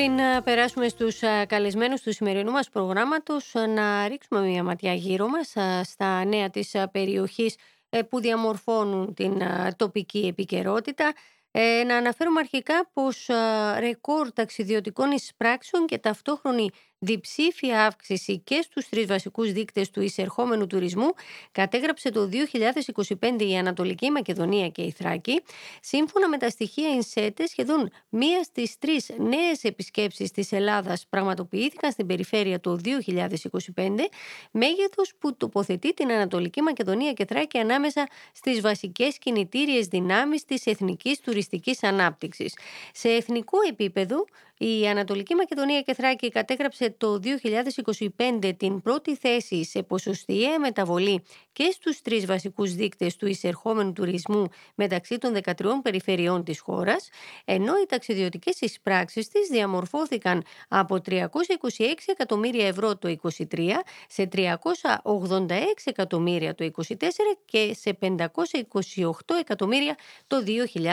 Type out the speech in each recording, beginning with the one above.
Πριν περάσουμε στους καλεσμένους του σημερινού μας προγράμματος, να ρίξουμε μια ματιά γύρω μας στα νέα της περιοχής που διαμορφώνουν την τοπική επικαιρότητα. Να αναφέρουμε αρχικά πως ρεκόρ ταξιδιωτικών εισπράξεων και ταυτόχρονη διψήφια αύξηση και στους τρεις βασικούς δείκτες του εισερχόμενου τουρισμού κατέγραψε το 2025 η Ανατολική Μακεδονία και η Θράκη. Σύμφωνα με τα στοιχεία ΙΝΣΕΤΕ, σχεδόν μία στις τρεις νέες επισκέψεις της Ελλάδας πραγματοποιήθηκαν στην περιφέρεια το 2025, μέγεθος που τοποθετεί την Ανατολική Μακεδονία και Θράκη ανάμεσα στις βασικές κινητήριες δυνάμεις της εθνικής τουριστικής ανάπτυξης. Σε εθνικό επίπεδο, η Ανατολική Μακεδονία και Θράκη κατέγραψε το 2025 την πρώτη θέση σε ποσοστιαία μεταβολή και στους τρεις βασικούς δείκτες του εισερχόμενου τουρισμού μεταξύ των 13 περιφερειών της χώρας, ενώ οι ταξιδιωτικές εισπράξεις της διαμορφώθηκαν από 326 εκατομμύρια ευρώ το 2023 σε 386 εκατομμύρια το 2024 και σε 528 εκατομμύρια το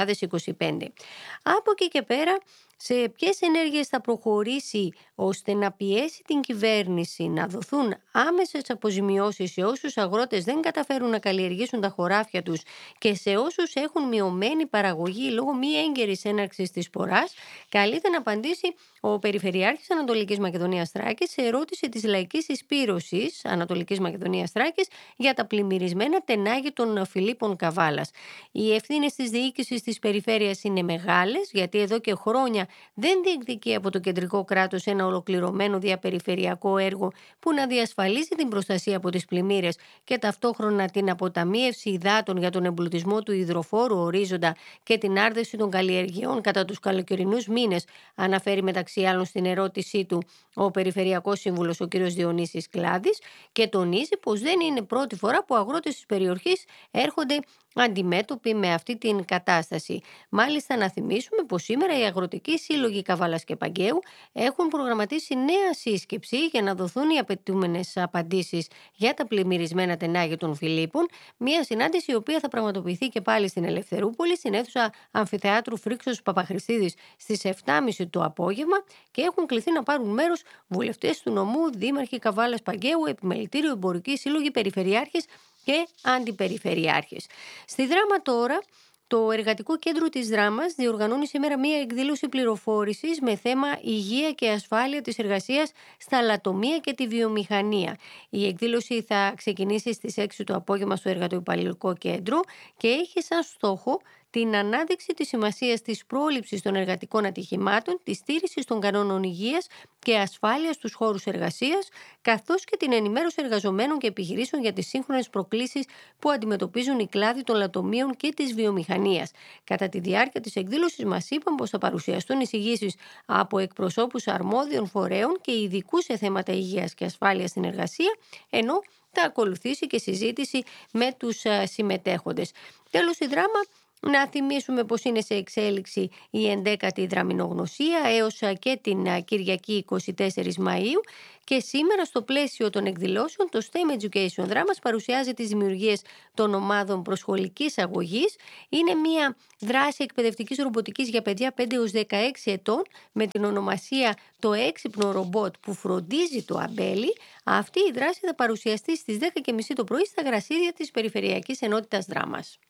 2025. Από εκεί και πέρα, σε ποιες ενέργειες θα προχωρήσει ώστε να πιέσει την κυβέρνηση να δοθούν άμεσες αποζημιώσεις σε όσους αγρότες δεν καταφέρουν να καλλιεργήσουν τα χωράφια τους και σε όσους έχουν μειωμένη παραγωγή λόγω μη έγκαιρης έναρξης της σποράς, καλείται να απαντήσει ο Περιφερειάρχης Ανατολικής Μακεδονίας Θράκης σε ερώτηση της Λαϊκής Εισπύρωσης Ανατολικής Μακεδονίας Θράκης για τα πλημμυρισμένα τενάγη των Φιλίππων Καβάλας. Οι ευθύνες της διοίκησης της περιφέρειας είναι μεγάλες, γιατί εδώ και χρόνια δεν διεκδικεί από το κεντρικό κράτος ένα ολοκληρωμένο διαπεριφερειακό έργο που να διασφαλίσει την προστασία από τις πλημμύρες και ταυτόχρονα την αποταμίευση υδάτων για τον εμπλουτισμό του υδροφόρου ορίζοντα και την άρδευση των καλλιεργειών κατά τους καλοκαιρινούς μήνες, αναφέρει μεταξύ άλλων στην ερώτησή του ο Περιφερειακός Σύμβουλος ο κ. Διονύσης Κλάδης, και τονίζει πως δεν είναι πρώτη φορά που αγρότες της περιοχής έρχονται αντιμέτωποι με αυτή την κατάσταση. Μάλιστα, να θυμίσουμε πως σήμερα οι αγροτικοί σύλλογοι Καβάλας και Παγκαίου έχουν προγραμματίσει νέα σύσκεψη για να δοθούν οι απαιτούμενες απαντήσεις για τα πλημμυρισμένα τενάγια των Φιλίππων. Μια συνάντηση η οποία θα πραγματοποιηθεί και πάλι στην Ελευθερούπολη, στην αίθουσα Αμφιθεάτρου Φρίξος Παπαχριστίδης στις 7.30 το απόγευμα, και έχουν κληθεί να πάρουν μέρος βουλευτές του νομού, δήμαρχοι Καβάλας Παγκαίου, επιμελητήριο, εμπορικοί σύλλογοι, περιφερειάρχες και αντιπεριφερειάρχες. Στη Δράμα τώρα, το Εργατικό Κέντρο της Δράμας διοργανώνει σήμερα μία εκδήλωση πληροφόρησης με θέμα υγεία και ασφάλεια της εργασίας στα λατομεία και τη βιομηχανία. Η εκδήλωση θα ξεκινήσει στις 6 το απόγευμα στο Εργατοϊπαλληλικό Κέντρο και έχει σαν στόχο την ανάδειξη της σημασίας της πρόληψης των εργατικών ατυχημάτων, της στήρησης των κανόνων υγείας και ασφάλειας στους χώρους εργασίας, καθώς και την ενημέρωση εργαζομένων και επιχειρήσεων για τις σύγχρονες προκλήσεις που αντιμετωπίζουν οι κλάδοι των λατομείων και της βιομηχανίας. Κατά τη διάρκεια της εκδήλωσης μας είπαν πως θα παρουσιαστούν εισηγήσεις από εκπροσώπους αρμόδιων φορέων και ειδικούς σε θέματα υγείας και ασφάλειας στην εργασία, ενώ θα ακολουθήσει και συζήτηση με τους συμμετέχοντες. Τέλος, η Δράμα, να θυμίσουμε πως είναι σε εξέλιξη η 11η Δραμηνογνωσία έως και την Κυριακή 24 Μαΐου, και σήμερα στο πλαίσιο των εκδηλώσεων το STEM Education Δράμας παρουσιάζει τις δημιουργίες των ομάδων προσχολικής αγωγής. Είναι μια δράση εκπαιδευτικής ρομποτικής για παιδιά 5 έως 16 ετών με την ονομασία «Το έξυπνο ρομπότ που φροντίζει το αμπέλι». Αυτή η δράση θα παρουσιαστεί στις 10.30 το πρωί στα γρασίδια της Περιφερειακής Ενότητας Δράμας.